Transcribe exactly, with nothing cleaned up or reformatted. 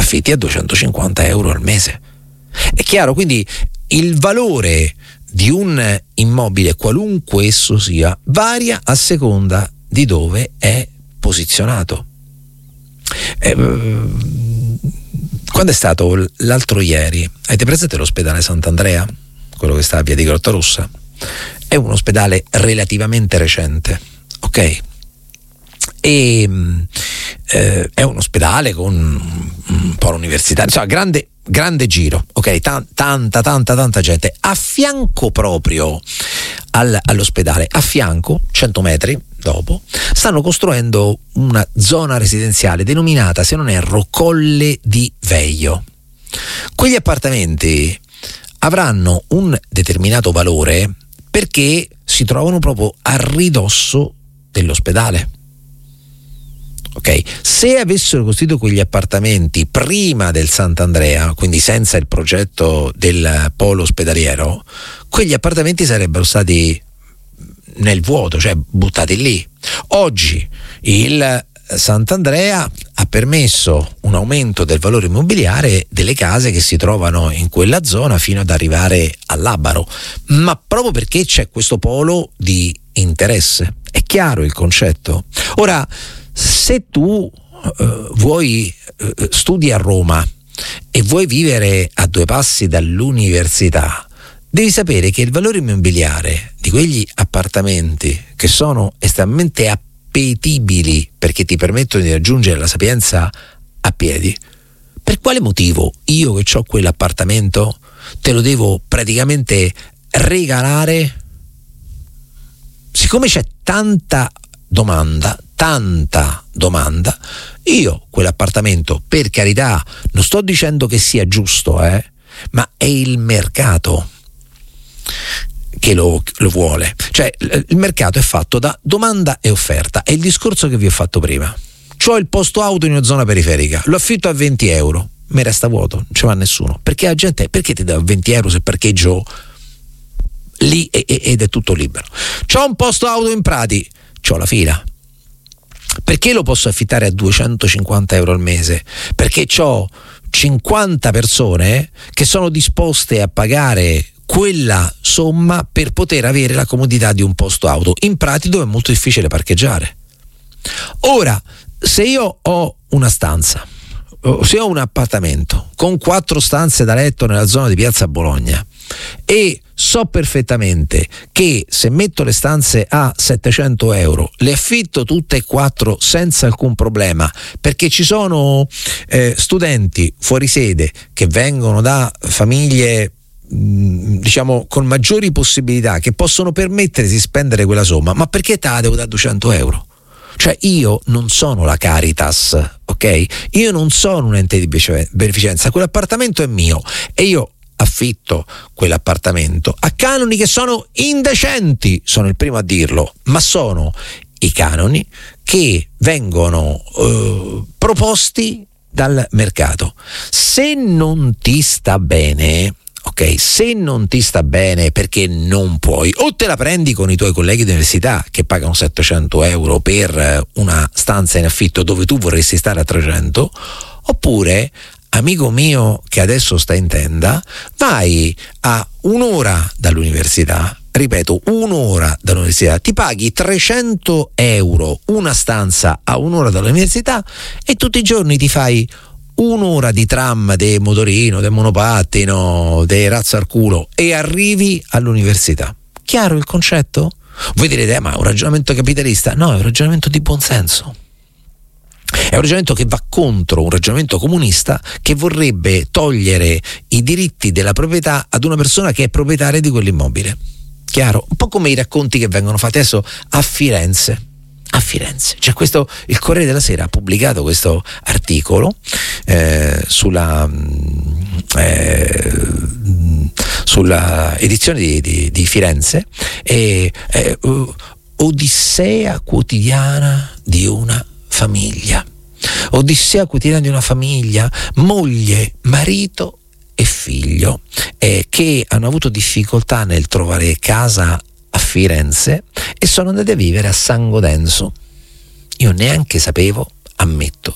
affitti a duecentocinquanta euro al mese. È chiaro? Quindi il valore di un immobile, qualunque esso sia, varia a seconda di dove è posizionato. Eh, quando è stato l'altro ieri, avete presente l'ospedale Sant'Andrea? Quello che sta a via di Grottarossa? È un ospedale relativamente recente, ok? E eh, è un ospedale con un polo universitario, insomma, grande, grande giro, ok? Tan, tanta, tanta, tanta gente. A fianco proprio al, all'ospedale, a fianco, cento metri dopo, stanno costruendo una zona residenziale denominata, se non erro, Colle di Veio. Quegli appartamenti avranno un determinato valore perché si trovano proprio a ridosso dell'ospedale. Ok, se avessero costruito quegli appartamenti prima del Sant'Andrea, quindi senza il progetto del polo ospedaliero, quegli appartamenti sarebbero stati nel vuoto, cioè buttati lì. Oggi il Sant'Andrea ha permesso un aumento del valore immobiliare delle case che si trovano in quella zona fino ad arrivare all'Abaro, ma proprio perché c'è questo polo di interesse. È chiaro il concetto? Ora, se tu uh, vuoi uh, studi a Roma e vuoi vivere a due passi dall'università, devi sapere che il valore immobiliare di quegli appartamenti che sono estremamente appetibili perché ti permettono di raggiungere la Sapienza a piedi, per quale motivo io che ho quell'appartamento te lo devo praticamente regalare? Siccome c'è tanta domanda, tanta domanda, io quell'appartamento, per carità, non sto dicendo che sia giusto, eh, ma è il mercato che lo, lo vuole. Cioè il mercato è fatto da domanda e offerta. È il discorso che vi ho fatto prima. C'ho il posto auto in una zona periferica, lo affitto a venti euro, mi resta vuoto, non ci va nessuno, perché la gente, perché ti dà venti euro se parcheggio lì ed è tutto libero? C'ho un posto auto in Prati, c'ho la fila. Perché lo posso affittare a duecentocinquanta euro al mese? Perché c'ho cinquanta persone che sono disposte a pagare quella somma per poter avere la comodità di un posto auto in Prati, dove è molto difficile parcheggiare. Ora, se io ho una stanza, se ho un appartamento con quattro stanze da letto nella zona di Piazza Bologna e so perfettamente che se metto le stanze a settecento euro le affitto tutte e quattro senza alcun problema, perché ci sono eh, studenti fuori sede che vengono da famiglie mh, diciamo con maggiori possibilità, che possono permettersi di spendere quella somma, ma perché te la devo dare duecento euro? Cioè io non sono la Caritas, ok? Io non sono un ente di beneficenza, quell'appartamento è mio e io affitto quell'appartamento a canoni che sono indecenti, sono il primo a dirlo, ma sono i canoni che vengono eh, proposti dal mercato. Se non ti sta bene, ok, se non ti sta bene perché non puoi, o te la prendi con i tuoi colleghi di università che pagano settecento euro per una stanza in affitto dove tu vorresti stare a trecento, oppure, amico mio che adesso sta in tenda, vai a un'ora dall'università, ripeto, un'ora dall'università, ti paghi trecento euro una stanza a un'ora dall'università e tutti i giorni ti fai un'ora di tram, de motorino, de monopattino, de razzo al culo e arrivi all'università. Chiaro il concetto? Voi direte, eh, ma è un ragionamento capitalista? No, è un ragionamento di buonsenso. È un ragionamento che va contro un ragionamento comunista che vorrebbe togliere i diritti della proprietà ad una persona che è proprietaria di quell'immobile. Chiaro? Un po' come i racconti che vengono fatti adesso a Firenze. A Firenze c'è questo, il Corriere della Sera ha pubblicato questo articolo eh, sulla eh, sulla edizione di, di, di Firenze e eh, Odissea quotidiana di una famiglia. Odissea quotidiana di una famiglia, moglie, marito e figlio eh, che hanno avuto difficoltà nel trovare casa a Firenze e sono andati a vivere a San Godenzo. Io neanche sapevo, ammetto,